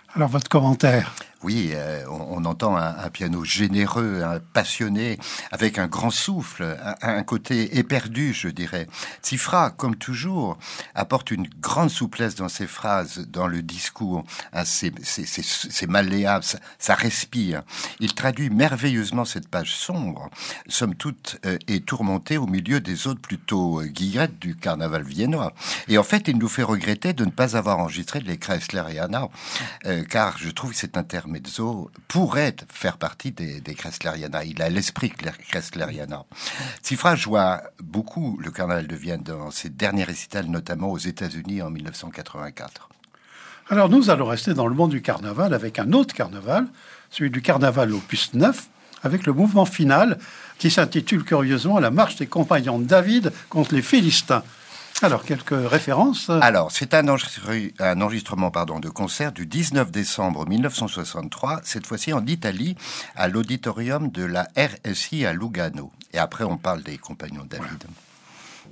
Alors, votre commentaire? Oui, on entend un piano généreux, passionné, avec un grand souffle, un côté éperdu, je dirais. Tsifra, comme toujours, apporte une grande souplesse dans ses phrases, dans le discours. C'est malléable, ça respire. Il traduit merveilleusement cette page sombre, somme toute, et tourmentée au milieu des autres plutôt guillettes du carnaval viennois. Et en fait, il nous fait regretter de ne pas avoir enregistré les Kreisleriana, car je trouve que cet intermezzo pourrait faire partie des Kreisleriana. Il a l'esprit Kreisleriana. Tsifra joua beaucoup le carnaval de Vienne dans ses derniers récitals, notamment aux États-Unis en 1984. Alors, nous allons rester dans le monde du carnaval avec un autre carnaval, celui du carnaval opus 9, avec le mouvement final qui s'intitule curieusement « La marche des compagnons de David contre les Philistins ». Alors, quelques références. Alors, c'est un enregistrement de concert du 19 décembre 1963, cette fois-ci en Italie, à l'auditorium de la RSI à Lugano. Et après, on parle des compagnons de David. Ouais.